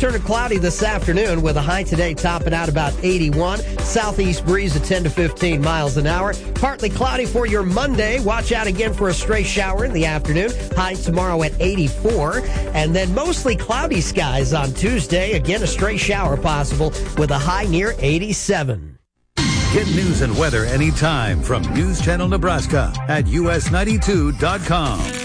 turning cloudy this afternoon with a high today topping out about 81. Southeast breeze at 10 to 15 miles an hour. Partly cloudy for your Monday. Watch out again for a stray shower in the afternoon. High tomorrow at 84. And then mostly cloudy skies on Tuesday. Again, a stray shower possible with a high near 87. Get news and weather anytime from News Channel Nebraska at us92.com.